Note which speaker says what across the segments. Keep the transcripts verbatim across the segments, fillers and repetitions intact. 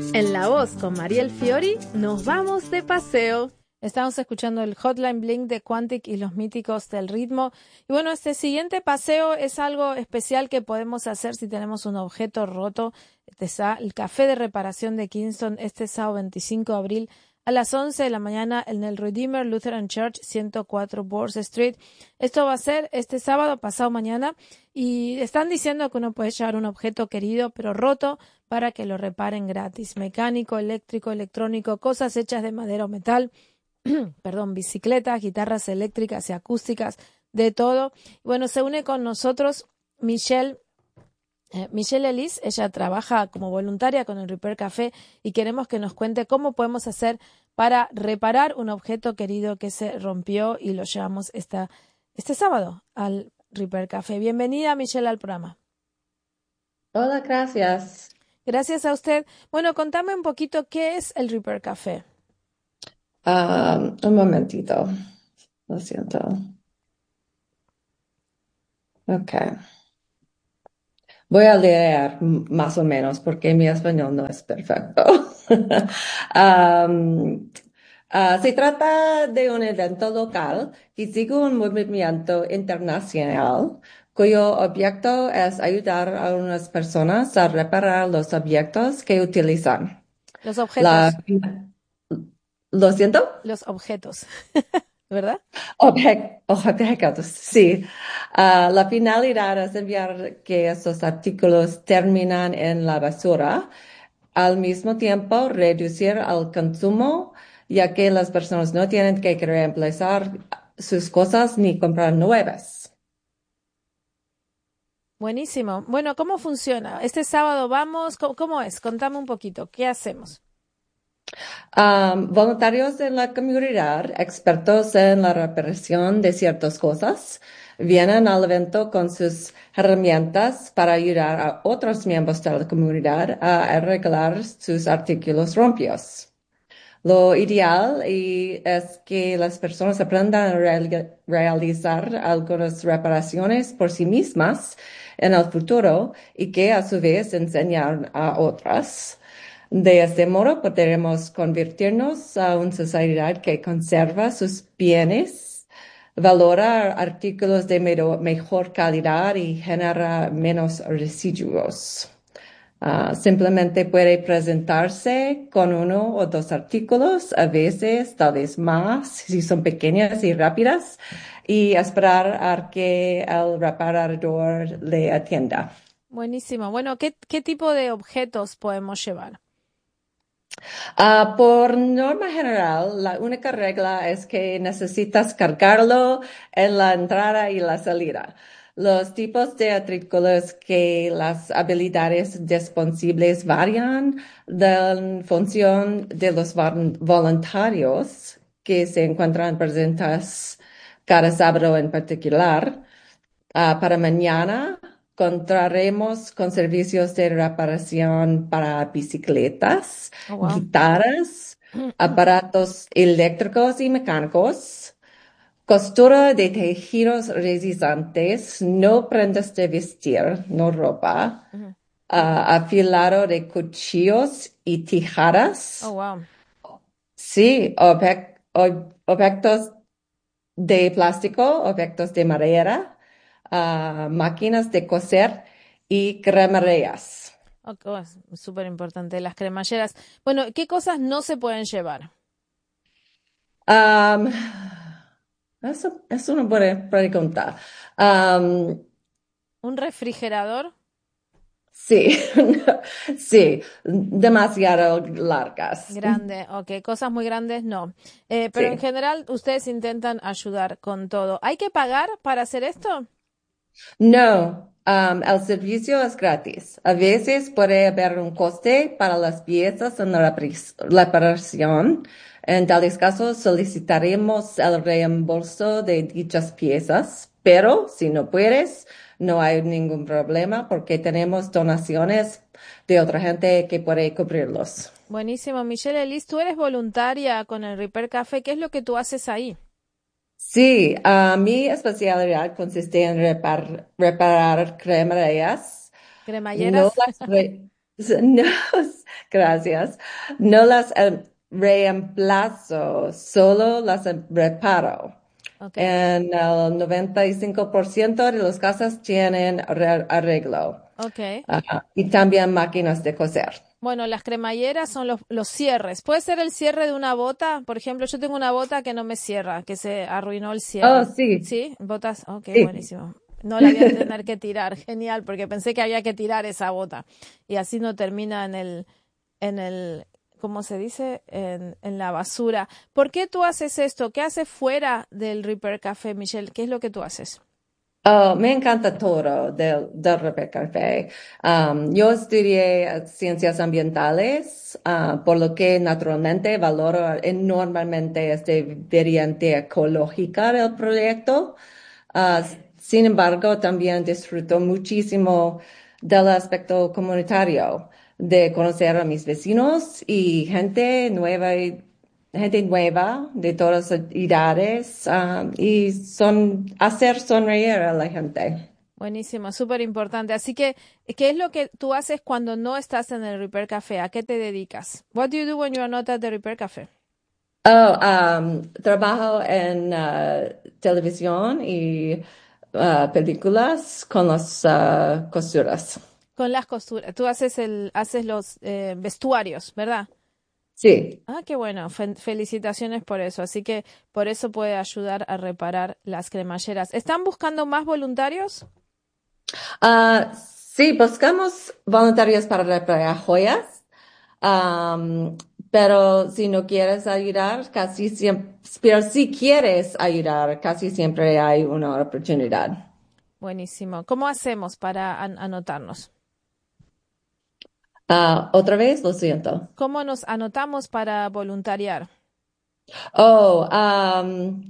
Speaker 1: En La Voz con Mariel Fiori nos vamos de paseo. Estamos escuchando el Hotline Bling de Quantic y los míticos del ritmo. Y bueno, este siguiente paseo es algo especial que podemos hacer si tenemos un objeto roto. Este es el Café de Reparación de Kingston este sábado veinticinco de abril a las once de la mañana en el Redeemer Lutheran Church, ciento cuatro Bourse Street. Esto va a ser este sábado, pasado mañana, y están diciendo que uno puede llevar un objeto querido pero roto para que lo reparen gratis. Mecánico, eléctrico, electrónico, cosas hechas de madera o metal, perdón, bicicletas, guitarras eléctricas y acústicas, de todo. Bueno, se une con nosotros Michelle Eh, Michelle Ellis. Ella trabaja como voluntaria con el Repair Café y queremos que nos cuente cómo podemos hacer para reparar un objeto querido que se rompió y lo llevamos esta, este sábado al Repair Café. Bienvenida, Michelle, al programa.
Speaker 2: Hola, gracias.
Speaker 1: Gracias a usted. Bueno, contame un poquito qué es el Repair Café.
Speaker 2: Um, un momentito, lo siento. Ok. Voy a leer m- más o menos porque mi español no es perfecto. Um, ah, se trata de un evento local que sigue un movimiento internacional cuyo objeto es ayudar a unas personas a reparar los objetos que utilizan.
Speaker 1: Los
Speaker 2: La,
Speaker 1: objetos,
Speaker 2: ¿Lo siento?
Speaker 1: los objetos, ¿verdad?
Speaker 2: Obje- objetos, sí. Ah, la finalidad es enviar que esos artículos terminan en la basura, al mismo tiempo reducir el consumo, ya que las personas no tienen que reemplazar sus cosas ni comprar nuevas.
Speaker 1: Buenísimo. Bueno, ¿cómo funciona? Este sábado vamos, ¿cómo, cómo es? Contame un poquito, ¿qué hacemos?
Speaker 2: Am, voluntarios de la comunidad, expertos en la reparación de ciertas cosas, vienen al evento con sus herramientas para ayudar a otros miembros de la comunidad a arreglar sus artículos rompidos. Lo ideal y es que las personas aprendan a real- realizar algunas reparaciones por sí mismas en el futuro y que a su vez enseñan a otras. De este modo podremos convertirnos a una sociedad que conserva sus bienes, valora artículos de mero- mejor calidad y genera menos residuos. Ah, simplemente puede presentarse con uno o dos artículos, a veces tal vez más, si son pequeñas y rápidas, y esperar a que el reparador le atienda.
Speaker 1: Buenísimo. Bueno, ¿qué, qué tipo de objetos podemos llevar?
Speaker 2: Ah, por norma general, la única regla es que necesitas cargarlo en la entrada y la salida. Los tipos de artículos que las habilidades disponibles varían en función de los van- voluntarios que se encuentran presentes cada sábado en particular. Ah, para mañana contaremos con servicios de reparación para bicicletas,
Speaker 1: Oh, wow.
Speaker 2: guitarras, aparatos eléctricos y mecánicos, costura de tejidos resistentes, no prendas de vestir, no ropa,
Speaker 1: Ujú.
Speaker 2: ah, afilado de cuchillos y
Speaker 1: Oh,
Speaker 2: tijeras.
Speaker 1: wow.
Speaker 2: Sí, obje- ob- objetos de plástico, objetos de madera, ah, máquinas de coser y cremerías.
Speaker 1: Ok, oh, es súper importante. Las cremalleras. Bueno, ¿qué cosas no se pueden llevar?
Speaker 2: Am, eso es una buena pregunta. Am,
Speaker 1: ¿Un refrigerador?
Speaker 2: sí, sí, demasiado largas.
Speaker 1: Grande, ok. Cosas muy grandes, no. Eh, pero en
Speaker 2: Sí.
Speaker 1: general, ustedes intentan ayudar con todo. ¿Hay que pagar para hacer esto?
Speaker 2: No, am, el servicio es gratis. A veces puede haber un coste para las piezas en la repris- reparación. En tales casos solicitaremos el reembolso de dichas piezas, pero si no puedes, no hay ningún problema porque tenemos donaciones de otra gente que puede cubrirlos.
Speaker 1: Buenísimo. Michelle Elis, tú eres voluntaria con el Repair Café. ¿Qué es lo que tú haces ahí?
Speaker 2: Sí, ah, mi especialidad consiste en repar- reparar cremalleras. No
Speaker 1: ¿Cremalleras?
Speaker 2: las re- No, gracias. No las em, reemplazo, solo las em- reparo.
Speaker 1: Okay.
Speaker 2: En el noventa y cinco por ciento de los casos tienen re- arreglo.
Speaker 1: Okay.
Speaker 2: Ajá. Y también máquinas de coser.
Speaker 1: Bueno, las cremalleras son los, los cierres. Puede ser el cierre de una bota. Por ejemplo, yo tengo una bota que no me cierra, que se arruinó el
Speaker 2: Oh,
Speaker 1: cierre.
Speaker 2: sí,
Speaker 1: ¿Sí? Botas. Ok,
Speaker 2: sí.
Speaker 1: buenísimo. No la voy a tener que tirar. Genial, porque pensé que había que tirar esa bota. Y así no termina en el, en el, ¿cómo se dice? En, en la basura. ¿Por qué tú haces esto? ¿Qué haces fuera del Repair Café, Michelle? ¿Qué es lo que tú haces?
Speaker 2: Oh, me encanta todo del, del Rebecca Café. Um, yo estudié ciencias ambientales, ah, por lo que naturalmente valoro enormemente esta variante ecológica del proyecto. Ah, sin embargo, también disfruto muchísimo del aspecto comunitario, de conocer a mis vecinos y gente nueva gente nueva de todas las edades, um, y son hacer sonreír a la gente.
Speaker 1: Buenísimo, súper importante. Así que, ¿qué es lo que tú haces cuando no estás en el Repair Café? ¿A qué te dedicas? What do you do when you are not at the Repair Café?
Speaker 2: Oh, um, trabajo en uh, televisión y uh, películas con las uh, costuras.
Speaker 1: Con las costuras. Tú haces el, haces los eh, vestuarios, ¿verdad?
Speaker 2: Sí.
Speaker 1: Ah, qué bueno. Fe- felicitaciones por eso. Así que por eso puede ayudar a reparar las cremalleras. ¿Están buscando más voluntarios?
Speaker 2: Ah, sí, buscamos voluntarios para reparar joyas. Um, pero si no quieres ayudar, casi siempre, pero si quieres ayudar, casi siempre hay una oportunidad.
Speaker 1: Buenísimo. ¿Cómo hacemos para an- anotarnos?
Speaker 2: Ah, otra vez, lo siento.
Speaker 1: ¿Cómo nos anotamos para voluntariar?
Speaker 2: Oh, um,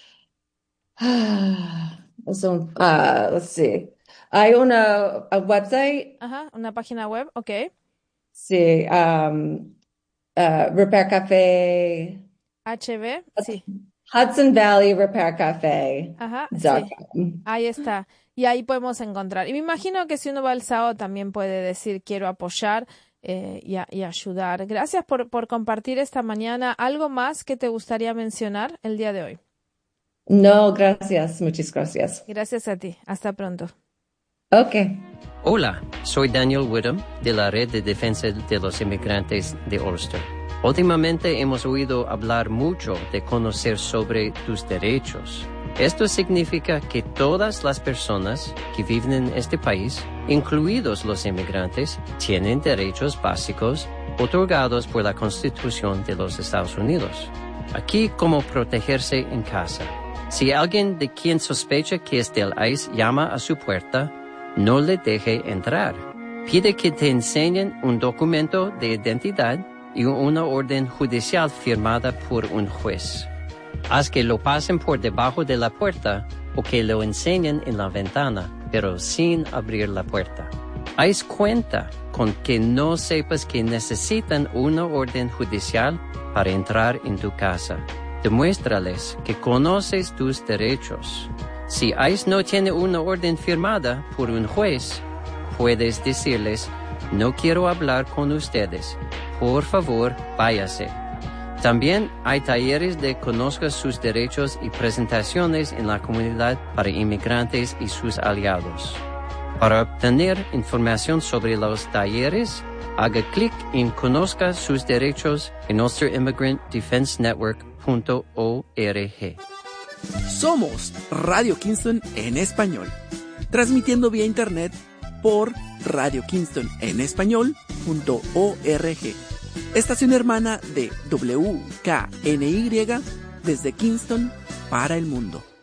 Speaker 2: es un- ah, let's see. Hay una a website,
Speaker 1: Ajá, una página web, ok.
Speaker 2: sí, um, uh, Repair Café,
Speaker 1: H B, sí.
Speaker 2: Hudson Valley Repair Café
Speaker 1: Ajá,
Speaker 2: dot
Speaker 1: sí.
Speaker 2: com.
Speaker 1: Ahí está. Y ahí podemos encontrar. Y me imagino que si uno va al sábado también puede decir quiero apoyar eh, y, a- y ayudar. Gracias por, por compartir esta mañana. ¿Algo más que te gustaría mencionar el día de hoy?
Speaker 2: No, gracias, muchas gracias.
Speaker 1: Gracias a ti. Hasta pronto.
Speaker 2: Okay.
Speaker 3: Hola, soy Daniel Whittam de la Red de Defensa de los Inmigrantes de Ulster. Últimamente hemos oído hablar mucho de conocer sobre tus derechos. Esto significa que todas las personas que viven en este país, incluidos los inmigrantes, tienen derechos básicos otorgados por la Constitución de los Estados Unidos. Aquí, cómo protegerse en casa. Si alguien de quien sospecha que es del I C E llama a su puerta, no le deje entrar. Pide que te enseñen un documento de identidad y una orden judicial firmada por un juez. Haz que lo pasen por debajo de la puerta o que lo enseñen en la ventana, pero sin abrir la puerta. Haz cuenta con que no sepas que necesitan una orden judicial para entrar en tu casa. Demuéstrales que conoces tus derechos. Si I C E no tiene una orden firmada por un juez, puedes decirles, no quiero hablar con ustedes. Por favor, váyase. También hay talleres de Conozca sus derechos y presentaciones en la comunidad para inmigrantes y sus aliados. Para obtener información sobre los talleres, haga clic en Conozca sus derechos en ulster immigrant defense network punto org.
Speaker 4: Somos Radio Kingston en español, transmitiendo vía internet por radio kingston en español punto org, estación hermana de W K N Y desde Kingston para el mundo.